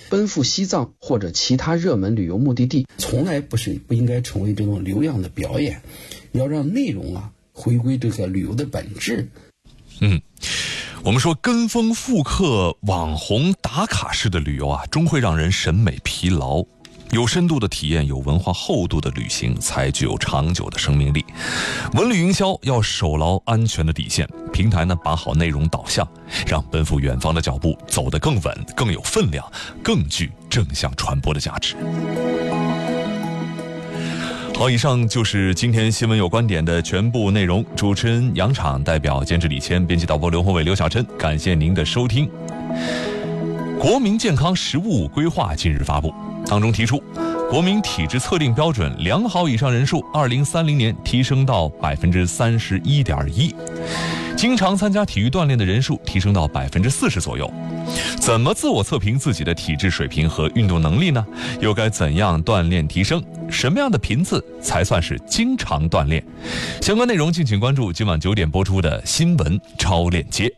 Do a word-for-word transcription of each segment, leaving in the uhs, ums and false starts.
奔赴西藏或者其他热门旅游目的地。 从来不是不应该成为这种流量的表演，要让内容啊回归这个旅游的本质。 嗯，我们说跟风复刻网红打卡式的旅游啊，终会让人审美疲劳。有深度的体验，有文化厚度的旅行才具有长久的生命力。文旅营销要手牢安全的底线，平台呢把好内容导向，让奔赴远方的脚步走得更稳、更有分量、更具正向传播的价值。好，以上就是今天新闻有观点的全部内容。主持人杨昶，代表监制李谦，编辑导播刘宏伟、刘小珍，感谢您的收听。国民健康实务规划近日发布，当中提出，国民体质测定标准良好以上人数，二零三零年提升到百分之三十一点一，经常参加体育锻炼的人数提升到百分之四十左右。怎么自我测评自己的体质水平和运动能力呢？又该怎样锻炼提升？什么样的频次才算是经常锻炼？相关内容敬请关注今晚九点播出的新闻超链接。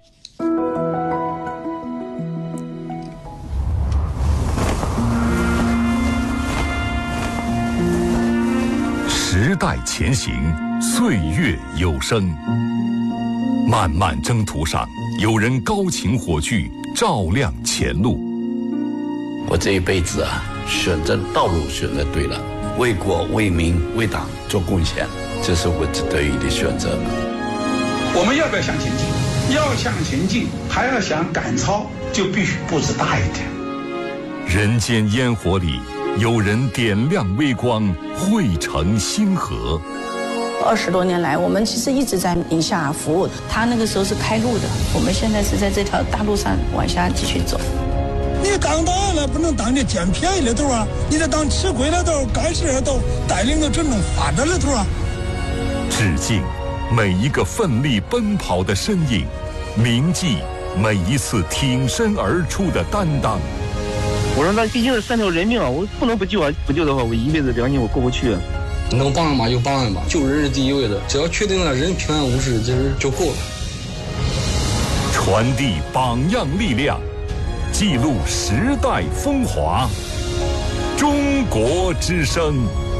时代前行，岁月有声。漫漫征途上，有人高擎火炬，照亮前路。 我这一辈子啊，选择道路选择对了，为国为民为党做贡献，这是我值得意的选择。 我们要不要向前进？要向前进，还要想赶超，就必须步子大一点。 人间烟火里，有人点亮微光，汇成星河。 二十多年来，我们其实一直在宁夏服务。他那个时候是开路的，我们现在是在这条大路上往下继续走。 你当导演了，不能当这捡便宜的头啊！你得当吃亏的头、干事的头，带领着真正发展的头啊！ 致敬每一个奋力奔跑的身影，铭记每一次挺身而出的担当。 我说那毕竟是三条人命啊，我不能不救啊！不救的话，我一辈子良心我过不去啊。 能帮嘛就帮嘛，救人是第一位的，只要确定了人平安无事，这人就够了。 传递榜样力量，记录时代风华。中国之声。